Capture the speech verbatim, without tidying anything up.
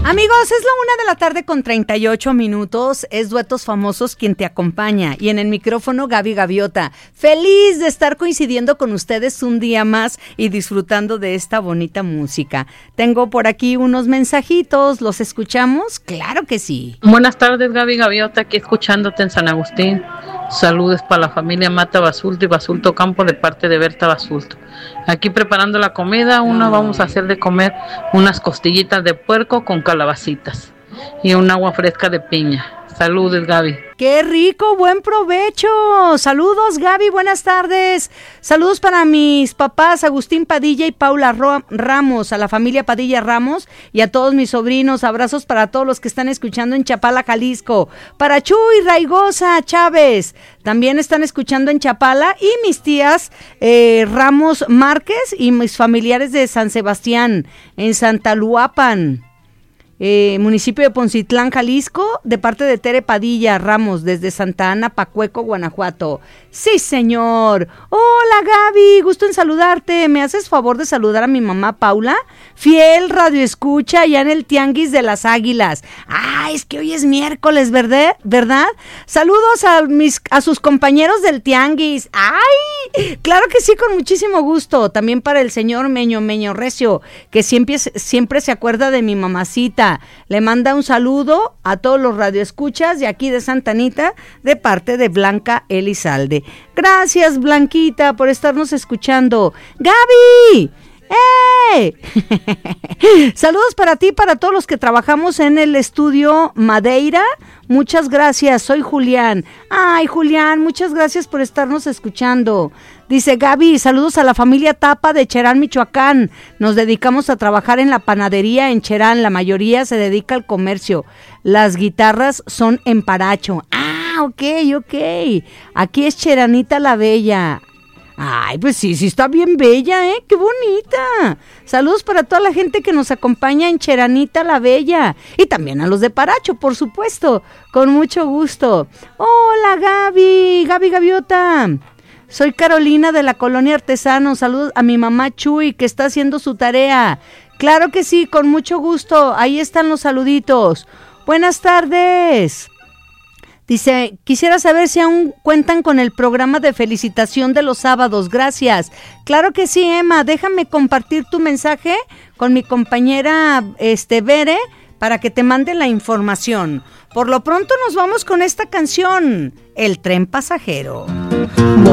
Amigos, es la una de la tarde con treinta y ocho minutos, es Duetos Famosos quien te acompaña y en el micrófono Gaby Gaviota. Feliz de estar coincidiendo con ustedes un día más y disfrutando de esta bonita música. Tengo por aquí unos mensajitos, ¿los escuchamos? Claro que sí. Buenas tardes, Gaby Gaviota, aquí escuchándote en San Agustín. Saludos para la familia Mata Basulto y Basulto Campo de parte de Berta Basulto. Aquí preparando la comida, una Ay. vamos a hacer de comer unas costillitas de puerco con calabacitas y un agua fresca de piña. Saludos, Gaby. ¡Qué rico! ¡Buen provecho! Saludos, Gaby, buenas tardes. Saludos para mis papás, Agustín Padilla y Paula Ramos, a la familia Padilla Ramos y a todos mis sobrinos. Abrazos para todos los que están escuchando en Chapala, Jalisco. Para Chuy Raigosa Chávez, también están escuchando en Chapala. Y mis tías eh, Ramos Márquez y mis familiares de San Sebastián, en Santaluapan. Eh, municipio de Poncitlán, Jalisco, de parte de Tere Padilla Ramos, desde Santa Ana, Pacueco, Guanajuato. Sí, señor. Hola, Gaby, gusto en saludarte. ¿Me haces favor de saludar a mi mamá Paula? Fiel radio escucha ya en el Tianguis de las Águilas. Ah, es que hoy es miércoles, ¿verdad? ¿Verdad? Saludos a mis a sus compañeros del Tianguis. ¡Ay! Claro que sí, con muchísimo gusto. También para el señor Meño Meño Recio, que siempre, siempre se acuerda de mi mamacita. Le manda un saludo a todos los radioescuchas de aquí de Santa Anita de parte de Blanca Elizalde. Gracias, Blanquita, por estarnos escuchando. ¡Gaby! ¡Eh! Saludos para ti, para todos los que trabajamos en el estudio Madeira. Muchas gracias, soy Julián. Ay, Julián, muchas gracias por estarnos escuchando. Dice Gaby, saludos a la familia Tapa de Cherán, Michoacán. Nos dedicamos a trabajar en la panadería en Cherán. La mayoría se dedica al comercio. Las guitarras son en Paracho. Ah, ok, ok. Aquí es Cheranita la Bella. Ay, pues sí, sí está bien bella, ¿eh? ¡Qué bonita! Saludos para toda la gente que nos acompaña en Cheranita la Bella. Y también a los de Paracho, por supuesto. Con mucho gusto. Hola, Gaby. Gaby Gaviota. Soy Carolina de la Colonia Artesano. Saludos a mi mamá Chuy, que está haciendo su tarea. Claro que sí, con mucho gusto. Ahí están los saluditos. Buenas tardes. Dice, quisiera saber si aún cuentan con el programa de felicitación de los sábados. Gracias. Claro que sí, Emma. Déjame compartir tu mensaje con mi compañera este Bere para que te mande la información. Por lo pronto nos vamos con esta canción, El Tren Pasajero.